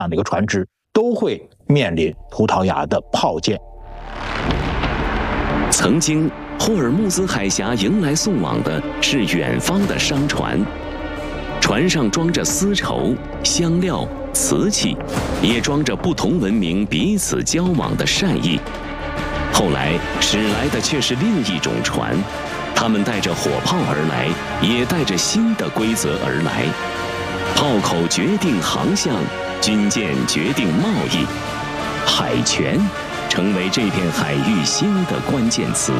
样的一个船只都会面临葡萄牙的炮舰。 曾经霍尔木兹海峡迎来送往的是远方的商船，船上装着丝绸、香料、瓷器，也装着不同文明彼此交往的善意。后来驶来的却是另一种船，他们带着火炮而来，也带着新的规则而来。炮口决定航向，军舰决定贸易，海权成为这片海域新的关键词。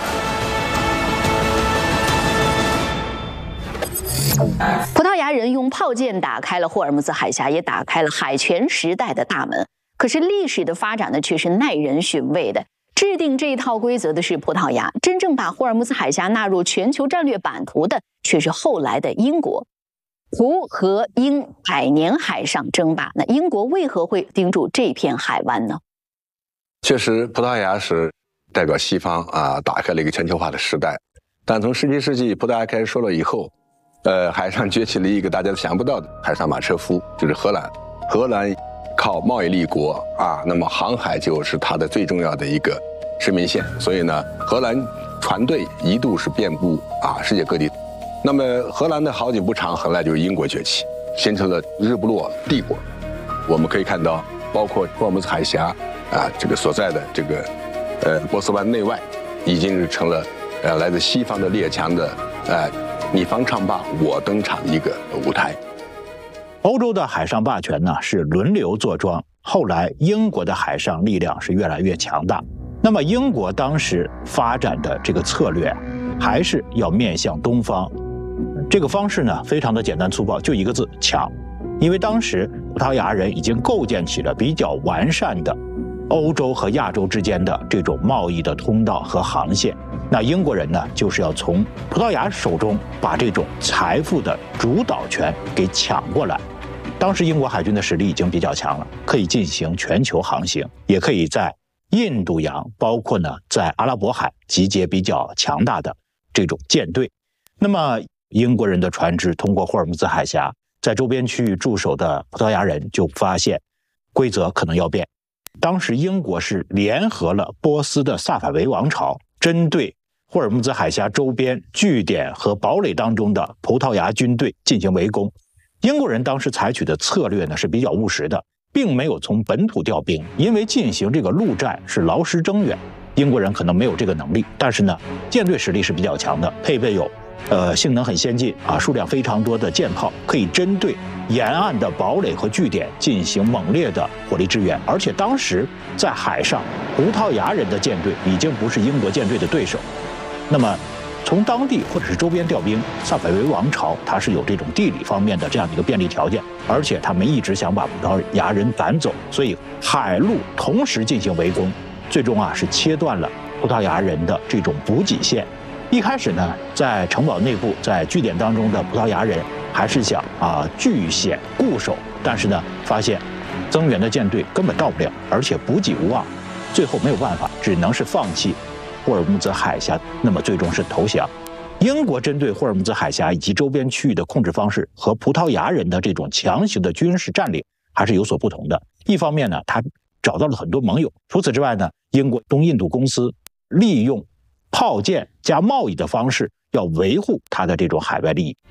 葡萄牙人用炮舰打开了霍尔木兹海峡，也打开了海权时代的大门。可是历史的发展呢，却是耐人寻味的。制定这一套规则的是葡萄牙，真正把霍尔木兹海峡纳入全球战略版图的却是后来的英国。葡和英100年海上争霸，那英国为何会盯住这片海湾呢？ 确实，葡萄牙是代表西方打开了一个全球化的时代。但从17世纪葡萄牙开始说了以后，海上崛起了一个大家都想不到的海上马车夫，就是荷兰。荷兰靠贸易立国那么航海就是它的最重要的一个生命线。所以呢，荷兰船队一度是遍布世界各地。那么荷兰的好景不长，荷兰就是英国崛起，形成了日不落帝国。我们可以看到，包括霍尔木兹海峡这个所在的这个波斯湾内外，已经是成了来自西方的列强的你方唱罢我登场的一个舞台。 欧洲的海上霸权呢是轮流坐庄，后来英国的海上力量是越来越强大。那么英国当时发展的这个策略还是要面向东方，这个方式呢非常的简单粗暴，就一个字：抢。因为当时葡萄牙人已经构建起了比较完善的欧洲和亚洲之间的这种贸易的通道和航线，那英国人呢就是要从葡萄牙手中把这种财富的主导权给抢过来。当时英国海军的实力已经比较强了，可以进行全球航行，也可以在印度洋包括呢在阿拉伯海集结比较强大的这种舰队。那么英国人的船只通过霍尔木兹海峡，在周边区域驻守的葡萄牙人就发现规则可能要变。当时英国是联合了波斯的萨法维王朝，针对霍尔木兹海峡周边据点和堡垒当中的葡萄牙军队进行围攻。英国人当时采取的策略呢是比较务实的，并没有从本土调兵，因为进行这个陆战是劳师征远，英国人可能没有这个能力。但是呢，舰队实力是比较强的，配备有性能很先进数量非常多的舰炮，可以针对沿岸的堡垒和据点进行猛烈的火力支援。而且当时在海上，葡萄牙人的舰队已经不是英国舰队的对手。那么从当地或者是周边调兵，萨法维王朝它是有这种地理方面的这样的一个便利条件，而且他们一直想把葡萄牙人赶走，所以海陆同时进行围攻，最终是切断了葡萄牙人的这种补给线。一开始呢，在城堡内部，在据点当中的葡萄牙人还是想据险固守，但是呢，发现增援的舰队根本到不了，而且补给无望，最后没有办法，只能是放弃霍尔木兹海峡，那么最终是投降。英国针对霍尔木兹海峡以及周边区域的控制方式和葡萄牙人的这种强行的军事占领还是有所不同的。一方面呢，他找到了很多盟友，除此之外呢，英国东印度公司利用炮舰加贸易的方式，要维护他的这种海外利益。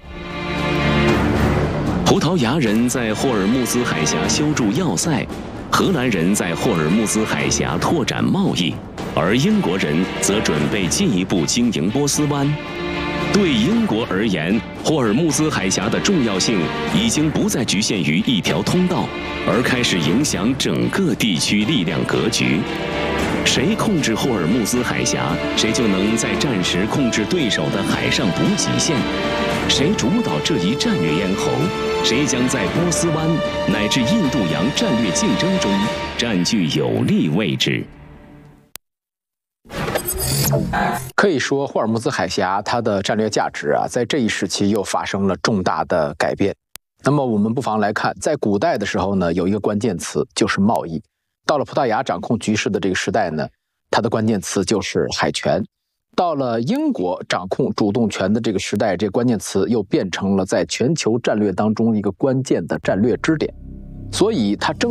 葡萄牙人在霍尔木兹海峡修筑要塞，荷兰人在霍尔木兹海峡拓展贸易，而英国人则准备进一步经营波斯湾。对英国而言，霍尔木兹海峡的重要性已经不再局限于一条通道，而开始影响整个地区力量格局。谁控制霍尔木兹海峡，谁就能在战时控制对手的海上补给线。谁主导这一战略咽喉，谁将在波斯湾乃至印度洋战略竞争中占据有利位置。 可以说，霍尔木兹海峡它的战略价值在这一时期又发生了重大的改变。那么我们不妨来看，在古代的时候呢，有一个关键词就是贸易。到了葡萄牙掌控局势的这个时代呢，它的关键词就是海权。到了英国掌控主动权的这个时代，这个关键词又变成了在全球战略当中一个关键的战略支点。 所以他